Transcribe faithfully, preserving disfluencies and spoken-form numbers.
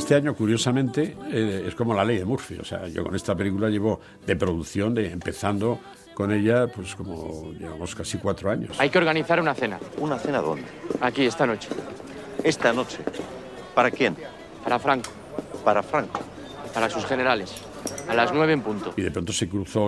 este año, curiosamente, eh, es como la ley de Murphy. O sea, yo con esta película llevo de producción, de empezando con ella, pues como llevamos casi cuatro años. Hay que organizar una cena. ¿Una cena dónde? Aquí, esta noche. Esta noche. ¿Para quién? Para Franco. Para Franco. Para sus generales. A las nueve en punto. Y de pronto se cruzó